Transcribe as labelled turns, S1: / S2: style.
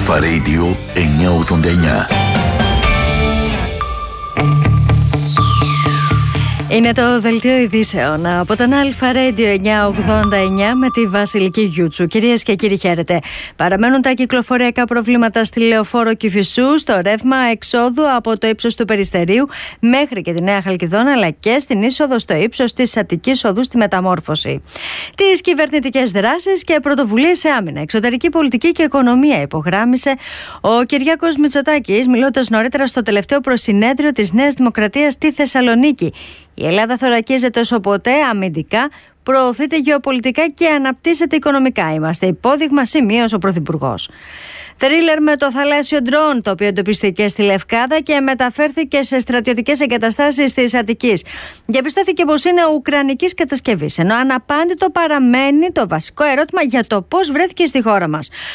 S1: Αλφα Radio 989.
S2: Είναι το δελτίο ειδήσεων από τον Αλφα Radio 989 με τη Βασιλική Γιούτσου. Κυρίες και κύριοι, χαίρετε. Παραμένουν τα κυκλοφοριακά προβλήματα στη Λεωφόρο Κηφισού, στο ρεύμα εξόδου από το ύψος του Περιστερίου μέχρι και τη Νέα Χαλκιδόνα, αλλά και στην είσοδο στο ύψος της Αττικής Οδού στη Μεταμόρφωση. Τις κυβερνητικές δράσεις και πρωτοβουλίες σε άμυνα, εξωτερική πολιτική και οικονομία υπογράμμισε ο Κυριάκος Μητσοτάκης, μιλώντας νωρίτερα στο τελευταίο προσυνέδριο της Νέας Δημοκρατίας στη Θεσσαλονίκη. Η Ελλάδα θωρακίζεται όσο ποτέ αμυντικά, προωθείται γεωπολιτικά και αναπτύσσεται οικονομικά. Είμαστε υπόδειγμα, σημείωσε ο Πρωθυπουργός. Θρίλερ με το θαλάσσιο ντρόν, το οποίο εντοπίστηκε στη Λευκάδα και μεταφέρθηκε σε στρατιωτικές εγκαταστάσεις της Αττικής. Διαπιστώθηκε πως είναι ουκρανικής κατασκευής, ενώ αναπάντητο παραμένει το βασικό ερώτημα για το πώς βρέθηκε στη χώρα μας.